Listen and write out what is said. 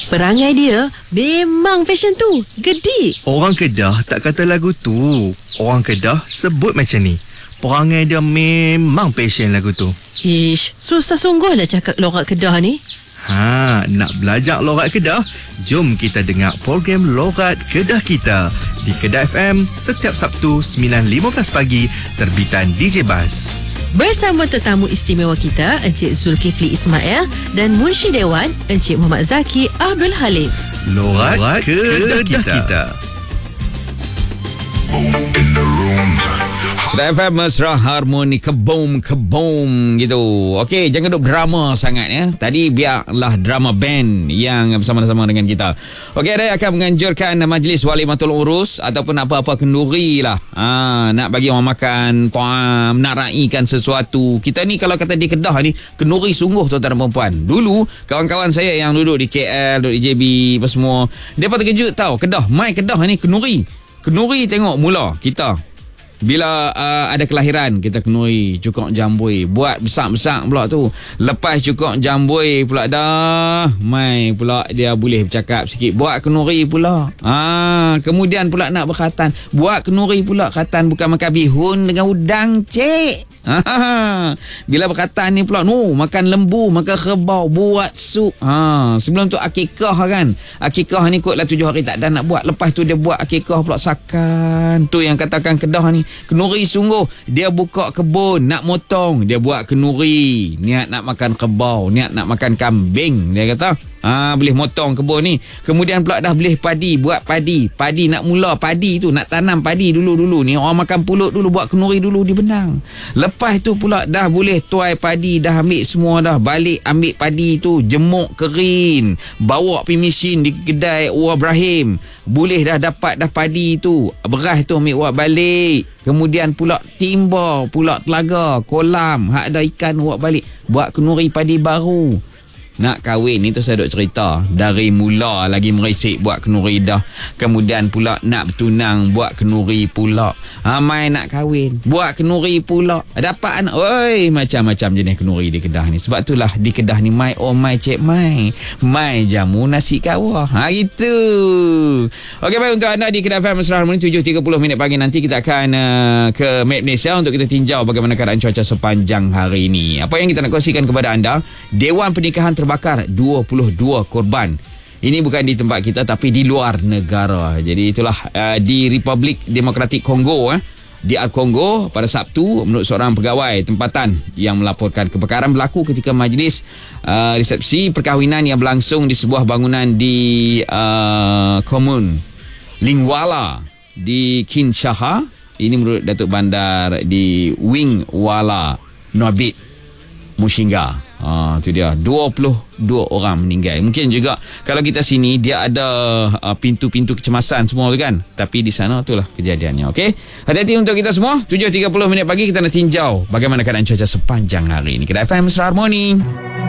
Perangai dia memang fashion tu. Gedik. Orang Kedah tak kata lagu tu. Orang Kedah sebut macam ni. Perangai dia memang passion lagu tu. Ish, susah sungguh lah cakap lorat Kedah ni. Nak belajar lorat Kedah? Jom kita dengar program Lorat Kedah Kita di Kedah FM setiap Sabtu 9.15 pagi terbitan DJ Bas. Bersama tetamu istimewa kita, Encik Zulkifli Ismail dan Munshi Dewan, Encik Muhammad Zaki Abdul Halim. Lorat Kedah Kita. Kedah FM mesra harmoni kebom gitu. Okey, jangan duk drama sangat ya. Tadi biarlah drama band yang bersama-sama dengan kita. Okey, saya akan menganjurkan majlis wali matul urus ataupun apa-apa kenduri lah. Nak bagi orang makan ta'am, nak raikan sesuatu. Kita ni kalau kata di Kedah ni kenduri sungguh tuan-tuan dan puan. Dulu kawan-kawan saya yang duduk di KL, duduk di JB apa semua, depa terkejut tahu Kedah, mai Kedah ni kenduri. Kenduri tengok mula kita bila ada kelahiran, kita kenuri cukok jambui, buat besar-besar pula tu. Lepas cukok jambui pula dah, mai pula dia boleh bercakap sikit, buat kenuri pula. Kemudian pula nak berkhatan, buat kenuri pula. Khatan bukan makan bihun dengan udang, cik. Bila berkhatan ni pula, makan lembu, makan kerbau, buat sup. Sebelum tu akikah kan. Akikah ni kotlah 7 hari tak ada nak buat. Lepas tu dia buat akikah pula sakan. Tu yang katakan Kedah ni kenuri sungguh. Dia buka kebun, nak motong, dia buat kenuri. Niat nak makan kerbau, niat nak makan kambing, dia kata. Boleh motong kebun ni. Kemudian pula dah boleh padi, buat padi. Padi nak mula padi tu, nak tanam padi dulu ni. Orang makan pulut dulu, buat kenuri dulu di benang. Lepas tu pula dah boleh tuai padi, dah ambil semua dah. Balik ambil padi tu, jemuk kering, bawa pergi mesin di kedai Ua Ibrahim. Boleh dah dapat dah padi tu. Beras tu ambil buat balik. Kemudian pula timba, pula telaga, kolam, hak ada ikan buat balik. Buat kenuri padi baru. Nak kahwin ni tu saya duk cerita dari mula lagi merisik buat kenuri dah. Kemudian pula nak bertunang, buat kenuri pula. Mai nak kahwin, buat kenuri pula. Dapat anak, oi, macam-macam jenis kenuri di Kedah ni. Sebab itulah di Kedah ni mai cik mai jamu nasi kawah. Gitu. Okey, baik, untuk anda di Kedah FM Mesra Harmoni 7.30 minit pagi nanti kita akan ke Map Malaysia untuk kita tinjau bagaimana keadaan cuaca sepanjang hari ini. Apa yang kita nak kongsikan kepada anda, Dewan Pernikahan terbakar 22 korban. Ini bukan di tempat kita tapi di luar negara. Jadi itulah di Republik Demokratik Kongo DR Kongo pada Sabtu, menurut seorang pegawai tempatan yang melaporkan kebakaran berlaku ketika majlis resepsi perkahwinan yang berlangsung di sebuah bangunan di Komun Lingwala di Kinshasa. Ini menurut Datuk Bandar di Wingwala Norbit Mushinga. Tu dia 22 orang meninggal. Mungkin juga kalau kita sini dia ada pintu-pintu kecemasan semua tu kan. Tapi di sana itulah kejadiannya. Okey. Hati-hati untuk kita semua. 7.30 minit pagi kita nak tinjau bagaimana keadaan cuaca sepanjang hari ini. Kedah FM Mesra Harmoni.